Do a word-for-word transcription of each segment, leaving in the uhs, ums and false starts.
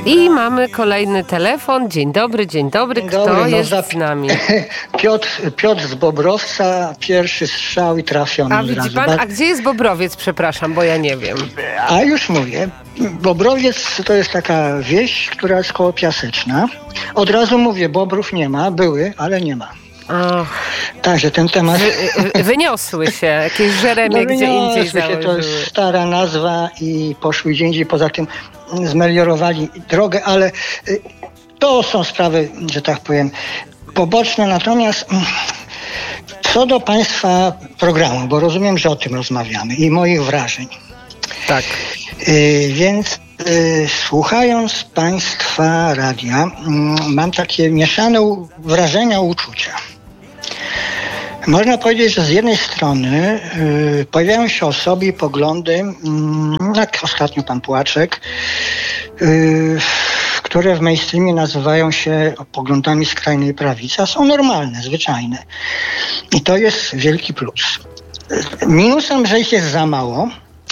I mamy kolejny telefon. Dzień dobry, dzień dobry. Dzień Kto dobry, no jest za... z nami? Piotr, Piotr z Bobrowca, pierwszy strzał i trafiony. A widzi pan, a gdzie jest Bobrowiec, przepraszam, bo ja nie wiem. A już mówię. Bobrowiec to jest taka wieś, która jest koło Piaseczna. Od razu mówię, Bobrów nie ma, były, ale nie ma. Och. Także ten temat... Wy, wyniosły się, jakieś Żeremie no, gdzie indziej się, to jest stara nazwa i poszły gdzie indziej. Poza tym zmeliorowali drogę, ale to są sprawy, że tak powiem, poboczne. Natomiast co do państwa programu, bo rozumiem, że o tym rozmawiamy i moich wrażeń. Tak. Yy, więc yy, słuchając państwa radia, yy, mam takie mieszane wrażenia, uczucia. Można powiedzieć, że z jednej strony yy, pojawiają się osoby i poglądy, yy, jak ostatnio pan Płaczek, yy, które w mainstreamie nazywają się poglądami skrajnej prawicy, a są normalne, zwyczajne. I to jest wielki plus. Minusem, że ich jest za mało.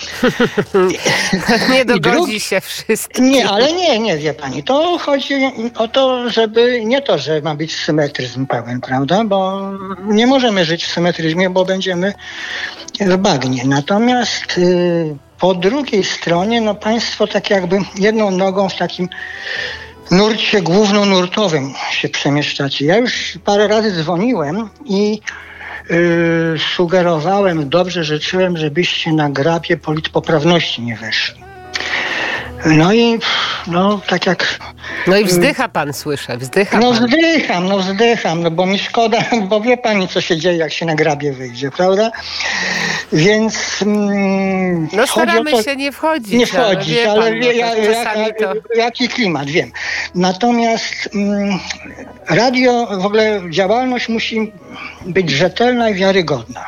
Nie dogodzi drugi... się wszystkim. Nie, ale nie, nie, wie pani. To chodzi o to, żeby nie to, że ma być symetryzm pełen, prawda? Bo nie możemy żyć w symetryzmie, bo będziemy w bagnie. Natomiast yy, po drugiej stronie, no państwo tak jakby jedną nogą w takim nurcie głównonurtowym się przemieszczacie. Ja już parę razy dzwoniłem i Yy, sugerowałem, dobrze życzyłem, żebyście na grabie politpoprawności nie weszli. No i no tak jak... No i wzdycha pan, słyszę, wzdycha No pan. wzdycham, no wzdycham, no bo mi szkoda, bo wie pani, co się dzieje, jak się na grabie wyjdzie, prawda? Więc... Mm, no staramy to, się nie wchodzić. Nie wchodzić, ale, ale pan, wie, no, ja, jak, to... jaki klimat, wiem. Natomiast mm, radio, w ogóle działalność musi być rzetelna i wiarygodna.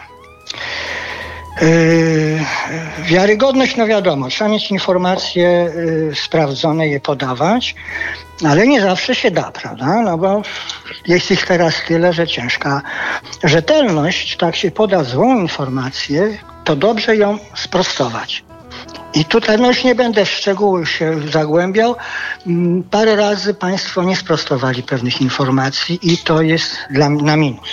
Yy, wiarygodność, no wiadomo, trzeba mieć informacje yy, sprawdzone, je podawać, ale nie zawsze się da, prawda? No bo jest ich teraz tyle, że ciężka rzetelność, tak się poda złą informację, to dobrze ją sprostować. I tutaj no już nie będę w szczegóły się zagłębiał. Parę razy państwo nie sprostowali pewnych informacji i to jest dla, na minus.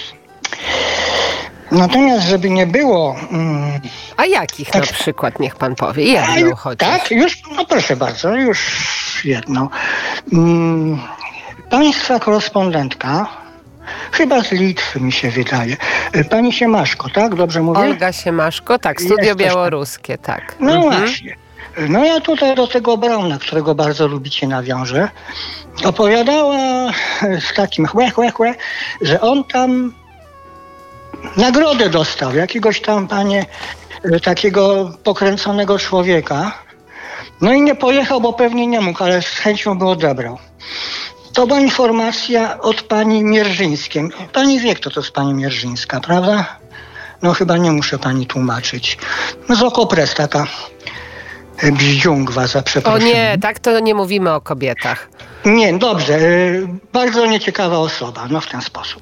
Natomiast, żeby nie było... Mm, A jakich tak, na przykład, niech pan powie? Jedną chociaż. Tak, już, no proszę bardzo, już jedną. Mm, państwa korespondentka, chyba z Litwy mi się wydaje, pani Siemaszko, tak? Dobrze mówię? Olga Siemaszko, tak, Studio Białoruskie, tak. No mhm. właśnie. No ja tutaj do tego Brauna, którego bardzo lubicie, nawiążę, opowiadała z takim chłe, chłe, chłe, że on tam nagrodę dostał, jakiegoś tam, panie, takiego pokręconego człowieka. No i nie pojechał, bo pewnie nie mógł, ale z chęcią by odebrał. To była informacja od pani Mierzyńskiej. Pani wie, kto to jest pani Mierzyńska, prawda? No chyba nie muszę pani tłumaczyć. No z Okopres taka bździungwa, za przeproszeniem. O nie, tak to nie mówimy o kobietach. Nie, dobrze. Bardzo nieciekawa osoba, no w ten sposób.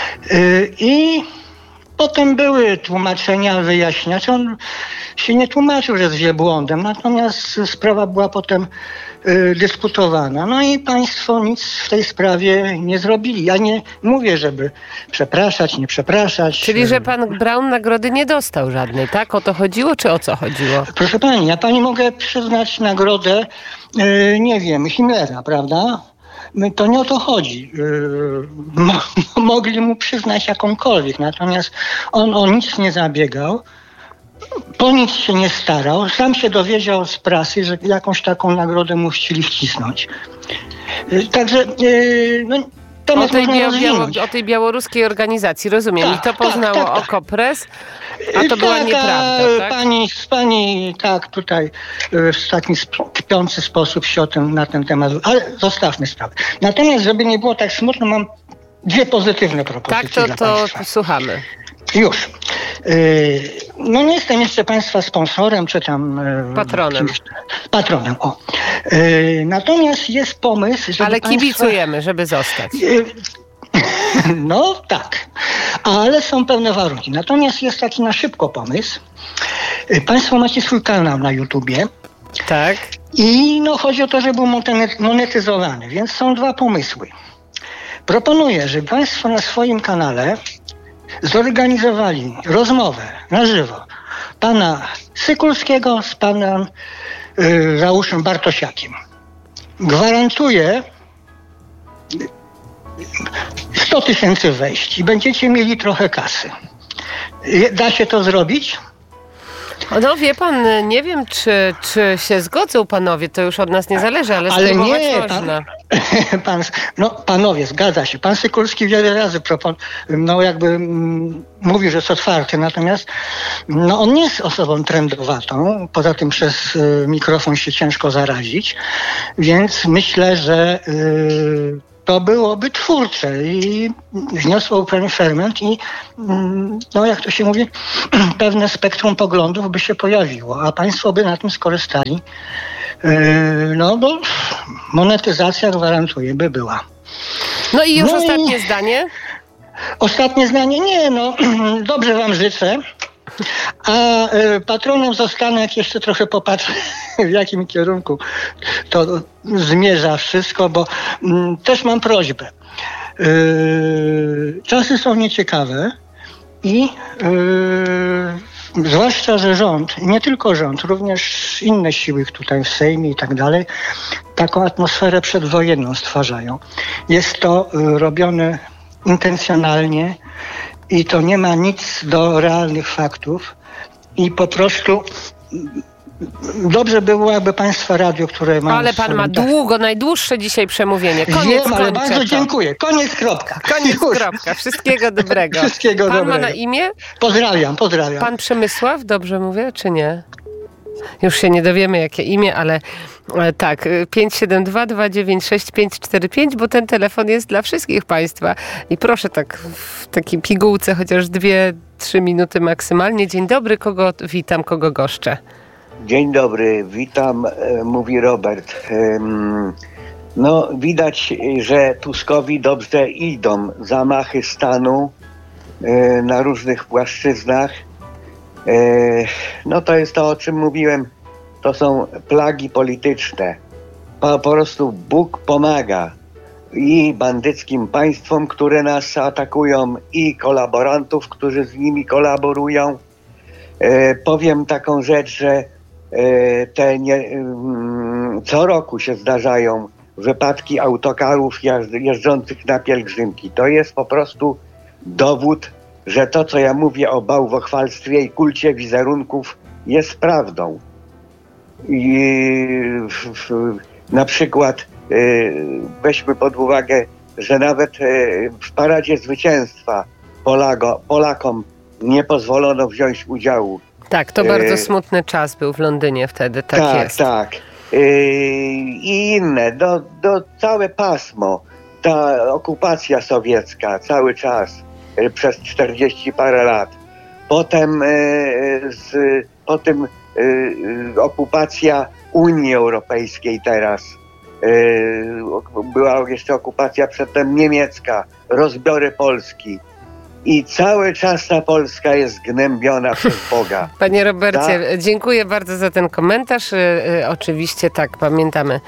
I potem były tłumaczenia, wyjaśnienia. On się nie tłumaczył, że jest wielbłądem, natomiast sprawa była potem y, dyskutowana. No i państwo nic w tej sprawie nie zrobili. Ja nie mówię, żeby przepraszać, nie przepraszać. Czyli, że pan Braun nagrody nie dostał żadnej, tak? O to chodziło, czy o co chodziło? Proszę pani, ja pani mogę przyznać nagrodę, y, nie wiem, Himmlera, prawda? To nie o to chodzi. Mo- mogli mu przyznać jakąkolwiek, natomiast on o nic nie zabiegał, po nic się nie starał, sam się dowiedział z prasy, że jakąś taką nagrodę mu chcieli wcisnąć. Także no, temat o, tej można bia- rozwinąć. o tej białoruskiej organizacji, rozumiem. Tak, I to poznało tak, tak, tak. Okopres, a to tak, była nieprawda, tak? Pani, pani tak tutaj w taki kpiący sposób się o tym, na ten temat, ale zostawmy sprawę. Natomiast, żeby nie było tak smutno, mam dwie pozytywne propozycje. Tak, to, dla to państwa. słuchamy. Już. No nie jestem jeszcze państwa sponsorem, czy tam... Patronem. Kimś, patronem, o. Natomiast jest pomysł, żeby Ale państwa, kibicujemy, żeby zostać. No tak, ale są pewne warunki. Natomiast jest taki na szybko pomysł. Państwo macie swój kanał na YouTubie Tak. I no, chodzi o to, żeby był monetyzowany, więc są dwa pomysły. Proponuję, żeby Państwo na swoim kanale zorganizowali rozmowę na żywo pana Sykulskiego z panem y, Rauszem Bartosiakiem. Gwarantuję sto tysięcy wejść i będziecie mieli trochę kasy. Da się to zrobić? No wie pan, nie wiem, czy, czy się zgodzą panowie, to już od nas nie zależy, ale, ale spróbować nie, można. Pan, pan, no panowie, zgadza się. Pan Sykulski wiele razy propon, no jakby mm, mówi, że jest otwarty, natomiast no on nie jest osobą trendowatą, poza tym przez y, mikrofon się ciężko zarazić, więc myślę, że y, to byłoby twórcze i wniosło pewien ferment i no jak to się mówi, pewne spektrum poglądów by się pojawiło, a państwo by na tym skorzystali. No bo monetyzacja, gwarantuję, by była. No i już no ostatnie i zdanie? Ostatnie zdanie? Nie, no dobrze wam życzę. A patronem zostanę, jak jeszcze trochę popatrzę, w jakim kierunku to zmierza wszystko, bo m, też mam prośbę. Yy, czasy są nieciekawe i yy, zwłaszcza, że rząd, nie tylko rząd, również inne siły tutaj w Sejmie i tak dalej, taką atmosferę przedwojenną stwarzają. Jest to yy, robione intencjonalnie, i to nie ma nic do realnych faktów i po prostu dobrze by było, jakby państwa radio, które ma... Ale pan ma długo, najdłuższe dzisiaj przemówienie. Koniec, Wiem, ale bardzo to. dziękuję. Koniec, kropka. Koniec, Już. kropka. Wszystkiego dobrego. Wszystkiego pan dobrego. ma na imię? Pozdrawiam, pozdrawiam. Pan Przemysław, dobrze mówię, czy nie? Już się nie dowiemy, jakie imię, ale e, tak, pięć siedem dwa, dwa dziewięć sześć, pięć cztery pięć, bo ten telefon jest dla wszystkich państwa. I proszę tak w takiej pigułce, chociaż dwie, trzy minuty maksymalnie. Dzień dobry, kogo witam, kogo goszczę? Dzień dobry, witam, e, mówi Robert. Ehm, no widać, że Tuskowi dobrze idą zamachy stanu e, na różnych płaszczyznach. No to jest to, o czym mówiłem, to są plagi polityczne. Po, po prostu Bóg pomaga i bandyckim państwom, które nas atakują, i kolaborantów, którzy z nimi kolaborują. E, powiem taką rzecz, że e, te nie, mm, co roku się zdarzają wypadki autokarów jeżdżących na pielgrzymki. To jest po prostu dowód, że to, co ja mówię o bałwochwalstwie i kulcie wizerunków, jest prawdą. I w, w, na przykład y, weźmy pod uwagę, że nawet y, w Paradzie Zwycięstwa Polago, Polakom nie pozwolono wziąć udziału. Tak, to bardzo y, smutny czas był w Londynie wtedy, tak, tak jest. Tak, tak. I inne, do, do całe pasmo, ta okupacja sowiecka cały czas, przez czterdzieści parę lat. Potem, z, potem okupacja Unii Europejskiej teraz. Była jeszcze okupacja przedtem niemiecka, rozbiory Polski. I cały czas ta Polska jest gnębiona przez Boga. Panie Robercie, tak? Dziękuję bardzo za ten komentarz. Oczywiście tak, pamiętamy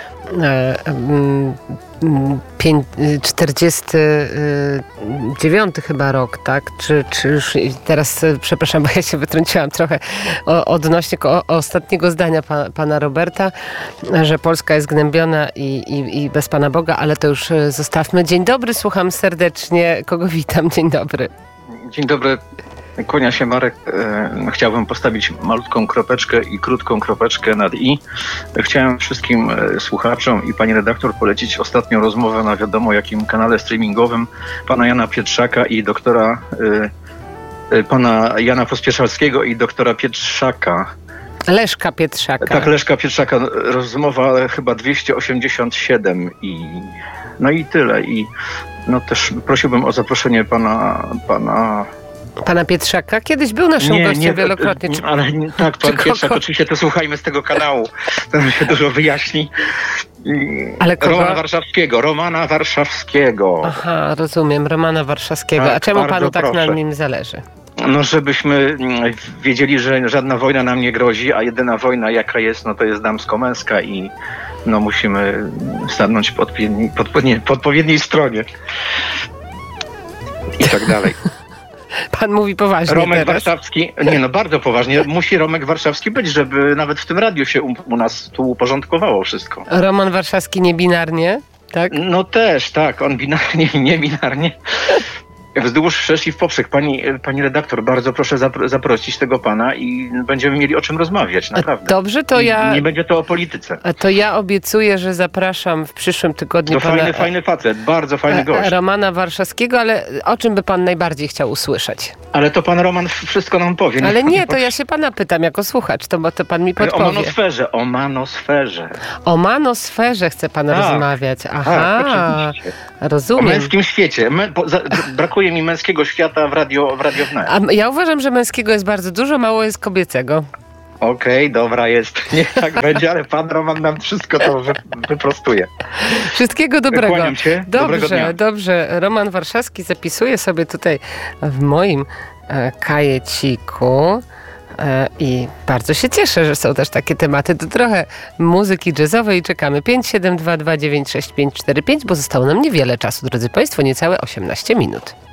czterdziesty dziewiąty chyba rok, tak? Czy, czy już teraz, przepraszam, bo ja się wytrąciłam trochę o, odnośnie o, ostatniego zdania pa, pana Roberta, że Polska jest gnębiona i, i, i bez Pana Boga, ale to już zostawmy. Dzień dobry, słucham serdecznie. Kogo witam? Dzień dobry. Dzień dobry. Kłania się Marek. Chciałbym postawić malutką kropeczkę i krótką kropeczkę nad i. Chciałem wszystkim słuchaczom i pani redaktor polecić ostatnią rozmowę na wiadomo jakim kanale streamingowym pana Jana Pietrzaka i doktora pana Jana Pospieszalskiego i doktora Pietrzaka. Leszka Pietrzaka. Tak, Leszka Pietrzaka. Rozmowa chyba dwieście osiemdziesiąt siedem i no i tyle. I no też prosiłbym o zaproszenie pana pana Pana Pietrzaka? Kiedyś był naszym nie, gościem nie, wielokrotnie. Czy, ale nie, tak, pan Pietrzak, oczywiście to słuchajmy z tego kanału. To się dużo wyjaśni. Ale kogo? Romana Warszawskiego, Romana Warszawskiego. Aha, rozumiem, Romana Warszawskiego. Tak, a czemu panu tak proszę. na nim zależy? No, żebyśmy mm, wiedzieli, że żadna wojna nam nie grozi, a jedyna wojna jaka jest, no to jest damsko-męska i no musimy stanąć po odpowiedniej, po odpowiedniej, po odpowiedniej stronie. I tak dalej. Pan mówi poważnie Romek teraz. Warszawski, nie no bardzo poważnie, musi Romek Warszawski być, żeby nawet w tym radiu się u, u nas tu uporządkowało wszystko. Roman Warszawski niebinarnie, tak? No też, tak, on binarnie i niebinarnie. Wzdłuż, wszerz i w poprzek. Pani, pani redaktor, bardzo proszę zapro, zaprosić tego pana i będziemy mieli o czym rozmawiać, naprawdę. Dobrze, to I ja... nie będzie to o polityce. To ja obiecuję, że zapraszam w przyszłym tygodniu To pana fajny, fajny facet, bardzo fajny gość. Romana Warszawskiego, ale o czym by pan najbardziej chciał usłyszeć? Ale to pan Roman wszystko nam powie. Ale pan nie, to powie. ja się pana pytam jako słuchacz, to, bo to pan mi O podpowie. manosferze, o manosferze. O manosferze chce pan Tak, rozmawiać. Aha, Tak, oczywiście. O rozumiem. męskim świecie. Mę, bo, za, brakuje mi męskiego świata w radio, w radio wnet. A ja uważam, że męskiego jest bardzo dużo, mało jest kobiecego. Okej, dobra jest. Niech tak będzie, ale pan Roman nam wszystko to wy, wyprostuje. Wszystkiego dobrego. Kłaniam się. Dobrego Dobrze, dnia. dobrze. Roman Warszawski zapisuje sobie tutaj w moim e, kajeciku. E, I bardzo się cieszę, że są też takie tematy. To trochę muzyki jazzowej i czekamy. pięć siedem dwa dwa dziewięć sześć pięć cztery pięć, bo zostało nam niewiele czasu, drodzy Państwo, niecałe osiemnaście minut.